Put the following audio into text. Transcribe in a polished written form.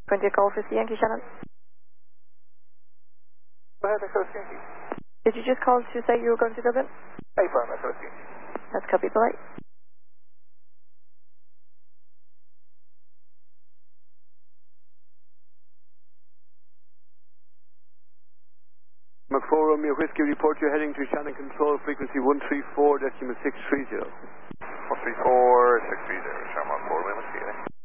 20 Golf is Yankee, Shannon. Go ahead, Echo Yankee. Did you just call to say you were going to Dublin? Affirm, Echo Yankee. That's copy, polite. Mach 4 Romeo Whiskey, report you're heading to Shannon Control, frequency 134.630. 134.630, Shannon 4 Romeo Whiskey.